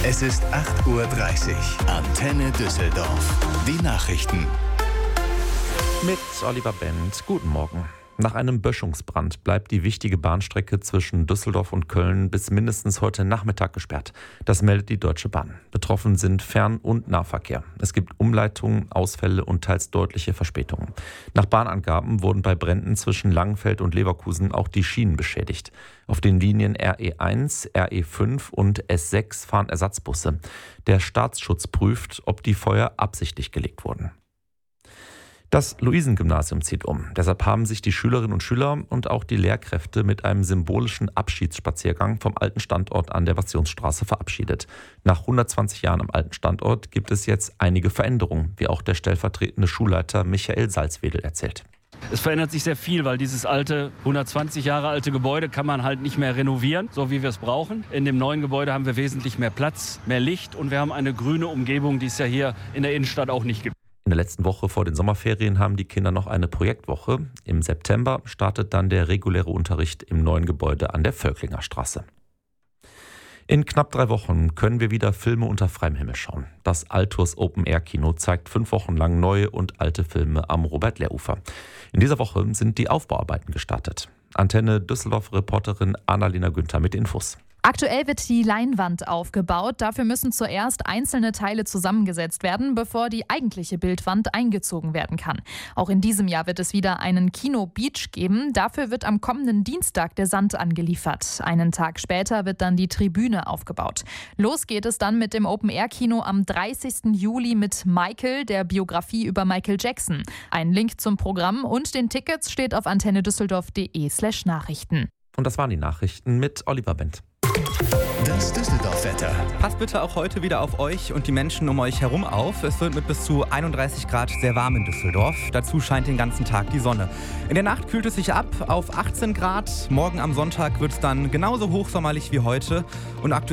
Es ist 8:30 Uhr. Antenne Düsseldorf. Die Nachrichten. Mit Oliver Bendt. Guten Morgen. Nach einem Böschungsbrand bleibt die wichtige Bahnstrecke zwischen Düsseldorf und Köln bis mindestens heute Nachmittag gesperrt. Das meldet die Deutsche Bahn. Betroffen sind Fern- und Nahverkehr. Es gibt Umleitungen, Ausfälle und teils deutliche Verspätungen. Nach Bahnangaben wurden bei Bränden zwischen Langenfeld und Leverkusen auch die Schienen beschädigt. Auf den Linien RE1, RE5 und S6 fahren Ersatzbusse. Der Staatsschutz prüft, ob die Feuer absichtlich gelegt wurden. Das Luisengymnasium zieht um. Deshalb haben sich die Schülerinnen und Schüler und auch die Lehrkräfte mit einem symbolischen Abschiedsspaziergang vom alten Standort an der Passionsstraße verabschiedet. Nach 120 Jahren am alten Standort gibt es jetzt einige Veränderungen, wie auch der stellvertretende Schulleiter Michael Salzwedel erzählt. Es verändert sich sehr viel, weil dieses alte, 120 Jahre alte Gebäude kann man halt nicht mehr renovieren, so wie wir es brauchen. In dem neuen Gebäude haben wir wesentlich mehr Platz, mehr Licht und wir haben eine grüne Umgebung, die es ja hier in der Innenstadt auch nicht gibt. In der letzten Woche vor den Sommerferien haben die Kinder noch eine Projektwoche. Im September startet dann der reguläre Unterricht im neuen Gebäude an der Völklinger Straße. In knapp 3 Wochen können wir wieder Filme unter freiem Himmel schauen. Das Altus Open-Air-Kino zeigt 5 Wochen lang neue und alte Filme am Robert-Lehr-Ufer. In dieser Woche sind die Aufbauarbeiten gestartet. Antenne Düsseldorf-Reporterin Annalena Günther mit Infos. Aktuell wird die Leinwand aufgebaut. Dafür müssen zuerst einzelne Teile zusammengesetzt werden, bevor die eigentliche Bildwand eingezogen werden kann. Auch in diesem Jahr wird es wieder einen Kino-Beach geben. Dafür wird am kommenden Dienstag der Sand angeliefert. Einen Tag später wird dann die Tribüne aufgebaut. Los geht es dann mit dem Open-Air-Kino am 30. Juli mit Michael, der Biografie über Michael Jackson. Ein Link zum Programm und den Tickets steht auf antennedüsseldorf.de/Nachrichten. Und das waren die Nachrichten mit Oliver Bendt. Das Düsseldorf-Wetter. Passt bitte auch heute wieder auf euch und die Menschen um euch herum auf. Es wird mit bis zu 31 Grad sehr warm in Düsseldorf. Dazu scheint den ganzen Tag die Sonne. In der Nacht kühlt es sich ab auf 18 Grad. Morgen am Sonntag wird es dann genauso hochsommerlich wie heute. Und aktuell